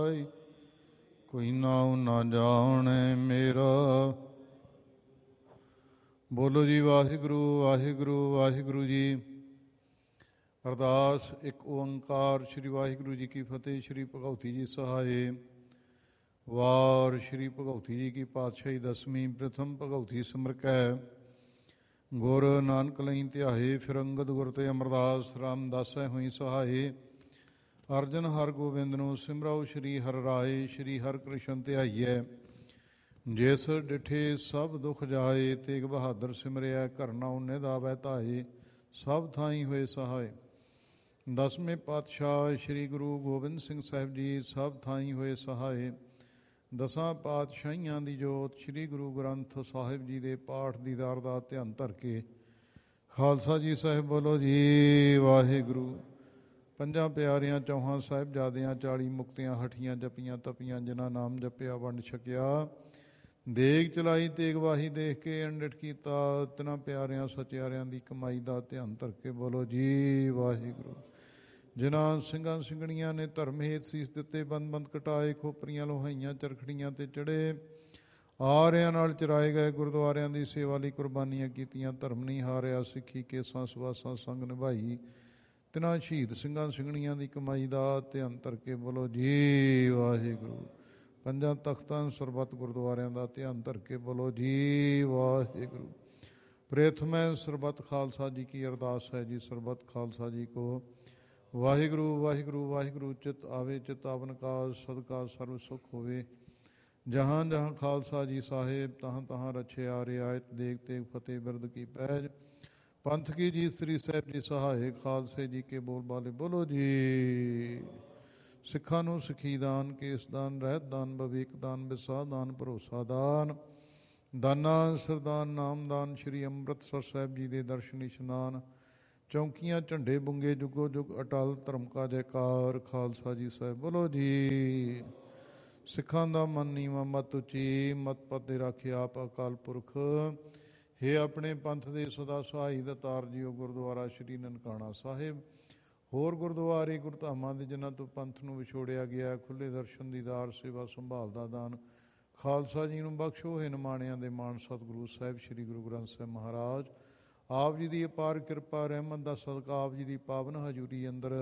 ਕੋਈ ਨਾਉ ਨਾ ਜਾਣੈ ਮੇਰਾ। ਬੋਲੋ ਜੀ ਵਾਹਿਗੁਰੂ ਵਾਹਿਗੁਰੂ ਵਾਹਿਗੁਰੂ ਜੀ। ਅਰਦਾਸ ਇੱਕ ਓੰਕਾਰ ਸ੍ਰੀ ਵਾਹਿਗੁਰੂ ਜੀ ਕੀ ਫਤਿਹ। ਸ੍ਰੀ ਭਗਉਤੀ ਜੀ ਸਹਾਏ। ਵਾਰ ਸ੍ਰੀ ਭਗਉਤੀ ਜੀ ਕੀ ਪਾਤਸ਼ਾਹੀ ਦਸਵੀਂ। ਪ੍ਰਥਮ ਭਗਉਤੀ ਸਿਮਰ ਕੈ ਗੁਰ ਨਾਨਕ ਲਈ ਧਿਆਏ। ਫਿਰ ਅੰਗਦ ਗੁਰ ਤੇ ਅਮਰਦਾਸ ਰਾਮਦਾਸੈ ਹੋਈ ਸਹਾਏ। ਅਰਜਨ ਹਰ ਗੋਬਿੰਦ ਨੂੰ ਸਿਮਰਾਓ ਸ਼੍ਰੀ ਹਰਿ ਰਾਏ। ਸ਼੍ਰੀ ਹਰਿ ਕ੍ਰਿਸ਼ਨ ਧਿਆਈਐ ਜਿਸ ਡਿਠੇ ਸਭ ਦੁਖ ਜਾਏ। ਤੇਗ ਬਹਾਦਰ ਸਿਮਰਿਆ ਘਰ ਨਾਉ ਨਿਧ ਆਵੈ ਧਾਏ। ਸਭ ਥਾਈਂ ਹੋਏ ਸਹਾਏ। ਦਸਵੇਂ ਪਾਤਸ਼ਾਹ ਸ੍ਰੀ ਗੁਰੂ ਗੋਬਿੰਦ ਸਿੰਘ ਸਾਹਿਬ ਜੀ ਸਭ ਥਾਈਂ ਹੋਏ ਸਹਾਏ। ਦਸਾਂ ਪਾਤਸ਼ਾਹੀਆਂ ਦੀ ਜੋਤ ਸ੍ਰੀ ਗੁਰੂ ਗ੍ਰੰਥ ਸਾਹਿਬ ਜੀ ਦੇ ਪਾਠ ਦੀਦਾਰ ਦਾ ਧਿਆਨ ਧਰ ਕੇ ਖਾਲਸਾ ਜੀ ਸਾਹਿਬ ਬੋਲੋ ਜੀ ਵਾਹਿਗੁਰੂ। ਪੰਜਾਂ ਪਿਆਰਿਆਂ ਚੌਹਾਂ ਸਾਹਿਬਜ਼ਾਦਿਆਂ 40 ਮੁਕਤਿਆਂ ਹਠੀਆਂ ਜਪੀਆਂ ਤਪੀਆਂ ਜਿਨ੍ਹਾਂ ਨਾਮ ਜਪਿਆ ਵੰਡ ਛਕਿਆ। ਦੇਗ ਚਲਾਈ ਤੇਗ ਵਾਹੀ ਦੇਖ ਕੇ ਅੰਡਿਠ ਕੀਤਾ। ਤਿਨਾਂ ਪਿਆਰਿਆਂ ਸਚਿਆਰਿਆਂ ਦੀ ਕਮਾਈ ਦਾ ਧਿਆਨ ਧਰ ਕੇ ਬੋਲੋ ਜੀ ਵਾਹਿਗੁਰੂ। ਜਿਨ੍ਹਾਂ ਸਿੰਘਾਂ ਸਿੰਘਣੀਆਂ ਨੇ ਧਰਮ ਹੇਤ ਸੀਸ ਦਿੱਤੇ ਬੰਦ ਬੰਦ ਕਟਾਏ। ਖੋਪਰੀਆਂ ਲੋਹਾਈਆਂ ਚਰਖੜੀਆਂ ਤੇ ਚੜ੍ਹੇ। ਆਰਿਆਂ ਨਾਲ ਚਰਾਏ ਗਏ ਗੁਰਦੁਆਰਿਆਂ ਦੀ ਸੇਵਾ ਲਈ ਕੁਰਬਾਨੀਆਂ ਕੀਤੀਆਂ। ਧਰਮ ਨਹੀਂ ਹਾਰਿਆ ਸਿੱਖੀ ਕੇਸਾਂ ਸਵਾਸਾਂ ਸੰਗ ਨਿਭਾਈ। ਤਿਨਾਂ ਸ਼ਹੀਦ ਸਿੰਘਾਂ ਸਿੰਘਣੀਆਂ ਦੀ ਕਮਾਈ ਦਾ ਧਿਆਨ ਧਰ ਕੇ ਬੋਲੋ ਜੀ ਵਾਹਿਗੁਰੂ। ਪੰਜਾਂ ਤਖਤਾਂ ਸਰਬੱਤ ਗੁਰਦੁਆਰਿਆਂ ਦਾ ਧਿਆਨ ਧਰ ਕੇ ਬੋਲੋ ਜੀ ਵਾਹਿਗੁਰੂ। ਪ੍ਰਥਮੈ ਸਰਬੱਤ ਖਾਲਸਾ ਜੀ ਕੀ ਅਰਦਾਸ ਹੈ ਜੀ। ਸਰਬੱਤ ਖਾਲਸਾ ਜੀ ਕੋ ਵਾਹਿਗੁਰੂ ਵਾਹਿਗੁਰੂ ਵਾਹਿਗੁਰੂ। ਚਿਤ ਆਵੇ ਚਿਤ ਆਵਨ ਕਾਜ ਸਦਕਾ ਸਰਬ ਸੁਖ ਹੋਵੇ। ਜਹਾਂ ਜਹਾਂ ਖਾਲਸਾ ਜੀ ਸਾਹਿਬ ਤਹਾਂ ਤਹਾਂ ਰਛਿਆ ਰਿਆਇਤ। ਦੇਗ ਤੇਗ ਫਤਿਹ ਬਿਰਦ ਕੀ ਪੈਜ। ਪੰਥ ਕੀ ਜੀ ਸ੍ਰੀ ਸਾਹਿਬ ਜੀ ਸਹਾਏ। ਖਾਲਸੇ ਜੀ ਕੇ ਬੋਲ ਬਾਲੇ ਬੋਲੋ ਜੀ। ਸਿੱਖਾਂ ਨੂੰ ਸਿੱਖੀ ਦਾਨ ਕੇਸ ਦਾਨ ਰਹਿਤ ਦਾਨ ਭਵਿਕ ਦਾਨ ਵਿਸਾ ਦਾਨ ਭਰੋਸਾ ਦਾਨ ਦਾਨਾ ਸਰਦਾਨ ਨਾਮਦਾਨ। ਸ਼੍ਰੀ ਅੰਮ੍ਰਿਤਸਰ ਸਾਹਿਬ ਜੀ ਦੇ ਦਰਸ਼ਨ ਇਸ਼ਨਾਨ। ਚੌਂਕੀਆਂ ਝੰਡੇ ਬੁੰਗੇ ਜੁਗੋ ਜੁਗ ਅਟਲ ਧਰਮ ਕਾ ਜੈਕਾਰ। ਖਾਲਸਾ ਜੀ ਸਾਹਿਬ ਬੋਲੋ ਜੀ। ਸਿੱਖਾਂ ਦਾ ਮਨ ਨੀਵਾਂ ਮਤ ਉੱਚੀ ਮਤ ਪਤੇ ਰਾਖੇ ਆਪ ਅਕਾਲ ਪੁਰਖ। ਹੇ ਆਪਣੇ ਪੰਥ ਦੇ ਸਦਾ ਸਹਾਈ ਦਾਤਾਰ ਜੀਓ। ਗੁਰਦੁਆਰਾ ਸ਼੍ਰੀ ਨਨਕਾਣਾ ਸਾਹਿਬ ਹੋਰ ਗੁਰਦੁਆਰੇ ਗੁਰਧਾਮਾਂ ਦੇ ਜਿਨ੍ਹਾਂ ਤੋਂ ਪੰਥ ਨੂੰ ਵਿਛੋੜਿਆ ਗਿਆ। ਖੁੱਲ੍ਹੇ ਦਰਸ਼ਨ ਦੀਦਾਰ ਸੇਵਾ ਸੰਭਾਲ ਦਾ ਦਾਨ ਖਾਲਸਾ ਜੀ ਨੂੰ ਬਖਸ਼ੋ। ਹੈ ਨਿਮਾਣਿਆਂ ਦੇ ਮਾਣ ਸਤਿਗੁਰੂ ਸਾਹਿਬ ਸ੍ਰੀ ਗੁਰੂ ਗ੍ਰੰਥ ਸਾਹਿਬ ਮਹਾਰਾਜ ਆਪ ਜੀ ਦੀ ਅਪਾਰ ਕਿਰਪਾ ਰਹਿਮਤ ਦਾ ਸਦਕਾ ਆਪ ਜੀ ਦੀ ਪਾਵਨ ਹਜ਼ੂਰੀ ਅੰਦਰ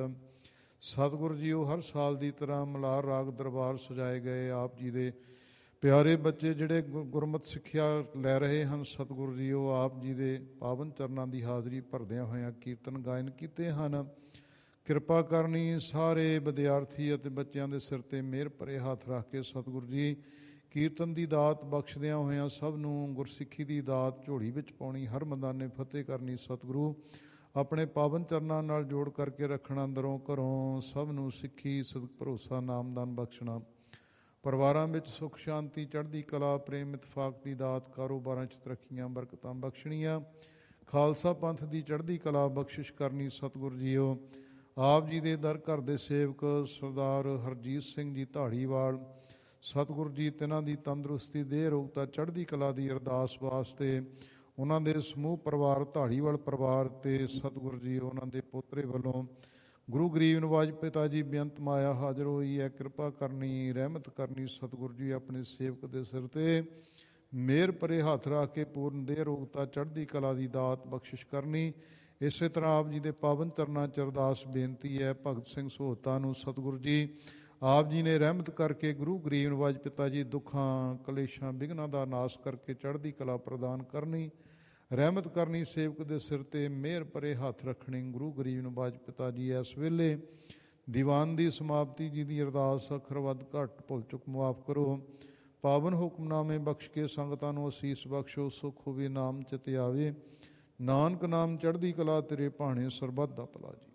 ਸਤਿਗੁਰੂ ਜੀਓ ਹਰ ਸਾਲ ਦੀ ਤਰ੍ਹਾਂ ਮਲਾਰ ਰਾਗ ਦਰਬਾਰ ਸਜਾਏ ਗਏ। ਆਪ ਜੀ ਦੇ ਪਿਆਰੇ ਬੱਚੇ ਜਿਹੜੇ ਗੁਰਮਤਿ ਸਿੱਖਿਆ ਲੈ ਰਹੇ ਹਨ ਸਤਿਗੁਰੂ ਜੀਓ ਆਪ ਜੀ ਦੇ ਪਾਵਨ ਚਰਨਾਂ ਦੀ ਹਾਜ਼ਰੀ ਭਰਦਿਆਂ ਹੋਇਆਂ ਕੀਰਤਨ ਗਾਇਨ ਕੀਤੇ ਹਨ। ਕਿਰਪਾ ਕਰਨੀ ਸਾਰੇ ਵਿਦਿਆਰਥੀ ਅਤੇ ਬੱਚਿਆਂ ਦੇ ਸਿਰ 'ਤੇ ਮਿਹਰ ਭਰੇ ਹੱਥ ਰੱਖ ਕੇ ਸਤਿਗੁਰੂ ਜੀ ਕੀਰਤਨ ਦੀ ਦਾਤ ਬਖਸ਼ਦਿਆਂ ਹੋਇਆਂ ਸਭ ਨੂੰ ਗੁਰਸਿੱਖੀ ਦੀ ਦਾਤ ਝੋਲੀ ਵਿੱਚ ਪਾਉਣੀ। ਹਰ ਮੈਦਾਨੇ ਫਤਿਹ ਕਰਨੀ। ਸਤਿਗੁਰੂ ਆਪਣੇ ਪਾਵਨ ਚਰਨਾਂ ਨਾਲ ਜੋੜ ਕਰਕੇ ਰੱਖਣਾ। ਅੰਦਰੋਂ ਘਰੋਂ ਸਭ ਨੂੰ ਸਿੱਖੀ ਸਦਕ ਭਰੋਸਾ ਨਾਮਦਾਨ ਬਖਸ਼ਣਾ। ਪਰਿਵਾਰਾਂ ਵਿੱਚ ਸੁੱਖ ਸ਼ਾਂਤੀ ਚੜ੍ਹਦੀ ਕਲਾ ਪ੍ਰੇਮ ਇਤਫਾਕ ਦੀ ਦਾਤ। ਕਾਰੋਬਾਰਾਂ 'ਚ ਤਰੱਕੀਆਂ ਬਰਕਤਾਂ ਬਖਸ਼ਣੀਆਂ। ਖਾਲਸਾ ਪੰਥ ਦੀ ਚੜ੍ਹਦੀ ਕਲਾ ਬਖਸ਼ਿਸ਼ ਕਰਨੀ। ਸਤਿਗੁਰੂ ਜੀਓ ਆਪ ਜੀ ਦੇ ਦਰ ਘਰ ਦੇ ਸੇਵਕ ਸਰਦਾਰ ਹਰਜੀਤ ਸਿੰਘ ਜੀ ਧਾੜੀਵਾਲ ਸਤਿਗੁਰੂ ਜੀ ਤਿਨਾਂ ਦੀ ਤੰਦਰੁਸਤੀ ਦੇਹ ਰੋਗਤਾ ਚੜ੍ਹਦੀ ਕਲਾ ਦੀ ਅਰਦਾਸ ਵਾਸਤੇ ਉਹਨਾਂ ਦੇ ਸਮੂਹ ਪਰਿਵਾਰ ਧਾੜੀਵਾਲ ਪਰਿਵਾਰ ਅਤੇ ਸਤਿਗੁਰੂ ਜੀ ਉਹਨਾਂ ਦੇ ਪੋਤਰੇ ਵੱਲੋਂ ਗੁਰੂ ਗਰੀਬ ਨਿਵਾਜ ਪਿਤਾ ਜੀ ਬੇਅੰਤ ਮਾਇਆ ਹਾਜ਼ਰ ਹੋਈ ਹੈ। ਕਿਰਪਾ ਕਰਨੀ ਰਹਿਮਤ ਕਰਨੀ। ਸਤਿਗੁਰੂ ਜੀ ਆਪਣੇ ਸੇਵਕ ਦੇ ਸਿਰ 'ਤੇ ਮਿਹਰ ਭਰੇ ਹੱਥ ਰੱਖ ਕੇ ਪੂਰਨ ਦੇਹ ਰੋਗਤਾ ਚੜ੍ਹਦੀ ਕਲਾ ਦੀ ਦਾਤ ਬਖਸ਼ਿਸ਼ ਕਰਨੀ। ਇਸੇ ਤਰ੍ਹਾਂ ਆਪ ਜੀ ਦੇ ਪਾਵਨ ਚਰਨਾਂ 'ਚ ਅਰਦਾਸ ਬੇਨਤੀ ਹੈ ਭਗਤ ਸਿੰਘ ਸਹੋਤਾ ਨੂੰ ਸਤਿਗੁਰੂ ਜੀ ਆਪ ਜੀ ਨੇ ਰਹਿਮਤ ਕਰਕੇ ਗੁਰੂ ਗਰੀਬ ਨਿਵਾਜ ਪਿਤਾ ਜੀ ਦੁੱਖਾਂ ਕਲੇਸ਼ਾਂ ਵਿਘਨਾਂ ਦਾ ਨਾਸ਼ ਕਰਕੇ ਚੜ੍ਹਦੀ ਕਲਾ ਪ੍ਰਦਾਨ ਕਰਨੀ। ਰਹਿਮਤ ਕਰਨੀ ਸੇਵਕ ਦੇ ਸਿਰ 'ਤੇ ਮਿਹਰ ਭਰੇ ਹੱਥ ਰੱਖਣੀ। ਗੁਰੂ ਗਰੀਬ ਨਿਵਾਜ ਪਿਤਾ ਜੀ ਇਸ ਵੇਲੇ ਦੀਵਾਨ ਦੀ ਸਮਾਪਤੀ ਜੀ ਦੀ ਅਰਦਾਸ ਅੱਖਰ ਵੱਧ ਘੱਟ ਭੁੱਲ ਚੁੱਕ ਮੁਆਫ ਕਰੋ। ਪਾਵਨ ਹੁਕਮਨਾਮੇ ਬਖਸ਼ ਕੇ ਸੰਗਤਾਂ ਨੂੰ ਅਸੀਸ ਬਖਸ਼ੋ। ਸੁੱਖ ਹੋਵੇ ਨਾਮ ਚਿਤ ਆਵੇ। ਨਾਨਕ ਨਾਮ ਚੜ੍ਹਦੀ ਕਲਾ ਤੇਰੇ ਭਾਣੇ ਸਰਬੱਤ ਦਾ ਭਲਾ ਜੀ।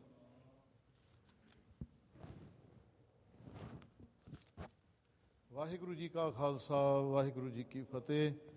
ਵਾਹਿਗੁਰੂ ਜੀ ਕਾ ਖਾਲਸਾ ਵਾਹਿਗੁਰੂ ਜੀ ਕੀ ਫਤਿਹ।